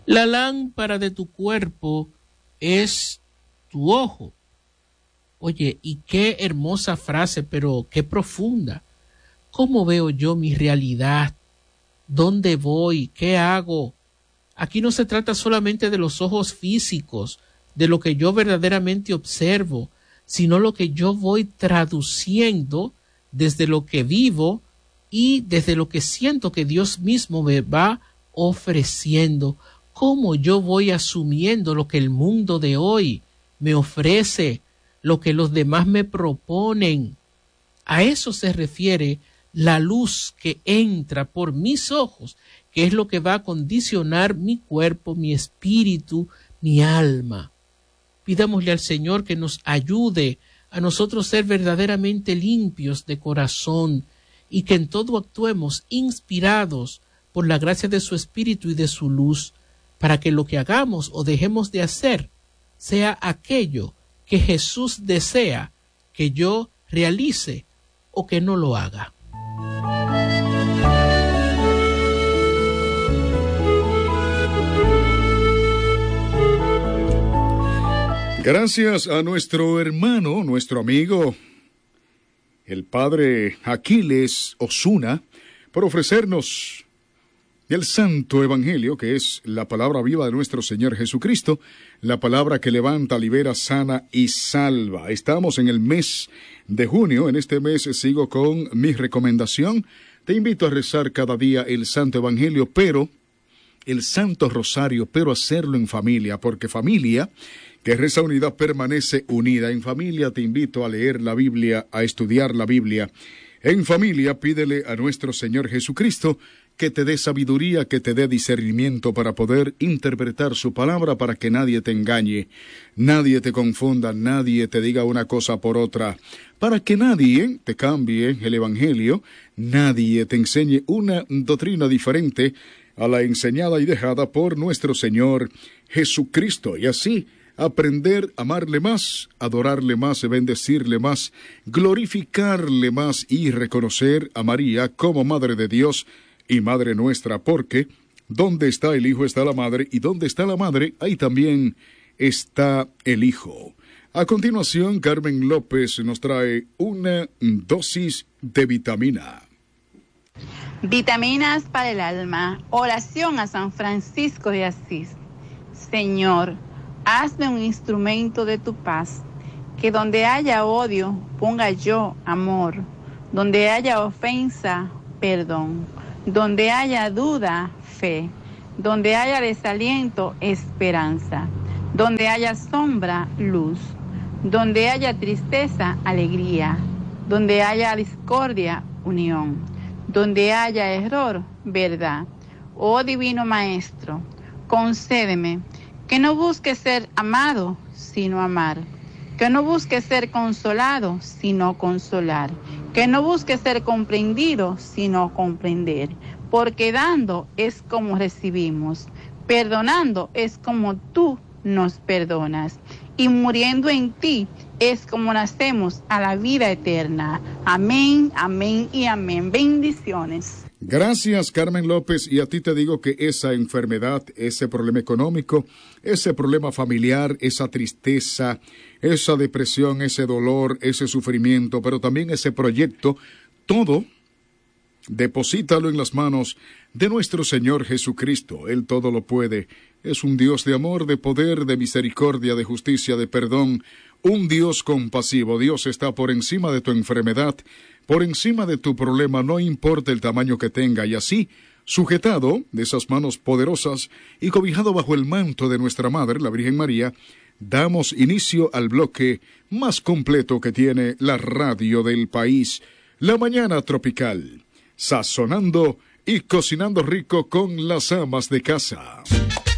La lámpara de tu cuerpo es tu ojo. Oye, y qué hermosa frase, pero qué profunda. ¿Cómo veo yo mi realidad? ¿Dónde voy? ¿Qué hago? Aquí no se trata solamente de los ojos físicos, de lo que yo verdaderamente observo, sino lo que yo voy traduciendo desde lo que vivo y desde lo que siento que Dios mismo me va ofreciendo. ¿Cómo yo voy asumiendo lo que el mundo de hoy me ofrece, lo que los demás me proponen? A eso se refiere la luz que entra por mis ojos, que es lo que va a condicionar mi cuerpo, mi espíritu, mi alma. Pidámosle al Señor que nos ayude a nosotros ser verdaderamente limpios de corazón y que en todo actuemos inspirados por la gracia de su Espíritu y de su luz, para que lo que hagamos o dejemos de hacer sea aquello que Jesús desea que yo realice o que no lo haga. Gracias a nuestro hermano, nuestro amigo, el padre Aquiles Osuna, por ofrecernos el Santo Evangelio, que es la palabra viva de nuestro Señor Jesucristo, la palabra que levanta, libera, sana y salva. Estamos en el mes de junio. En este mes sigo con mi recomendación. Te invito a rezar cada día el Santo Evangelio, pero el Santo Rosario, pero hacerlo en familia, porque familia que reza unida permanece unida. En familia te invito a leer la Biblia, a estudiar la Biblia. En familia pídele a nuestro Señor Jesucristo que te dé sabiduría, que te dé discernimiento para poder interpretar su palabra, para que nadie te engañe, nadie te confunda, nadie te diga una cosa por otra, para que nadie te cambie el Evangelio, nadie te enseñe una doctrina diferente a la enseñada y dejada por nuestro Señor Jesucristo, y así aprender a amarle más, adorarle más, bendecirle más, glorificarle más y reconocer a María como Madre de Dios y Madre nuestra, porque donde está el Hijo está la Madre, y donde está la Madre, ahí también está el Hijo. A continuación, Carmen López nos trae una dosis de vitamina. Vitaminas para el alma. Oración a San Francisco de Asís. Señor, hazme un instrumento de tu paz, que donde haya odio, ponga yo amor, donde haya ofensa, perdón, donde haya duda, fe, donde haya desaliento, esperanza, donde haya sombra, luz, donde haya tristeza, alegría, donde haya discordia, unión, donde haya error, verdad. Oh Divino Maestro, concédeme que no busque ser amado, sino amar, que no busque ser consolado, sino consolar, que no busque ser comprendido, sino comprender, porque dando es como recibimos, perdonando es como tú nos perdonas, y muriendo en ti es como nacemos a la vida eterna. Amén, amén y amén. Bendiciones. Gracias, Carmen López, y a ti te digo que esa enfermedad, ese problema económico, ese problema familiar, esa tristeza, esa depresión, ese dolor, ese sufrimiento, pero también ese proyecto, todo, deposítalo en las manos de nuestro Señor Jesucristo. Él todo lo puede. Es un Dios de amor, de poder, de misericordia, de justicia, de perdón, un Dios compasivo. Dios está por encima de tu enfermedad, por encima de tu problema, no importa el tamaño que tenga, y así, sujetado de esas manos poderosas y cobijado bajo el manto de nuestra Madre, la Virgen María, damos inicio al bloque más completo que tiene la radio del país, La Mañana Tropical, sazonando y cocinando rico con las amas de casa.